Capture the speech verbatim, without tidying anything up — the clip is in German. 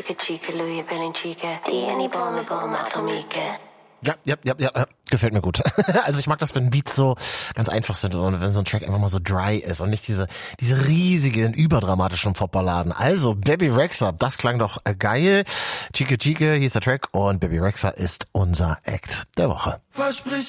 Chica, chica, Louis, Chica, Tieni Bombe, Bombe, Atomike. Ja, ja, ja, ja, gefällt mir gut. Also ich mag das, wenn Beats so ganz einfach sind und wenn so ein Track einfach mal so dry ist und nicht diese diese riesigen, überdramatischen Popballaden. Also Bebe Rexha, das klang doch geil. Chica Chica, hier ist der Track und Bebe Rexha ist unser Act der Woche. Versprich